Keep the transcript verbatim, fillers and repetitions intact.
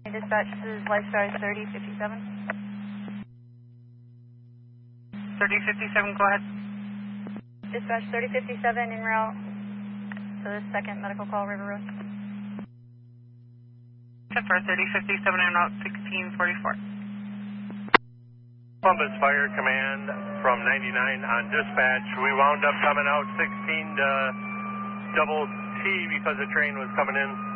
Dispatch, this is Lifestar thirty fifty-seven. thirty fifty-seven, go ahead. Dispatch thirty fifty-seven en route to the second medical call, River Road. For thirty fifty-seven en route sixteen forty-four. Columbus Fire Command from ninety-nine on dispatch. We wound up coming out sixteen to double T because the train was coming in.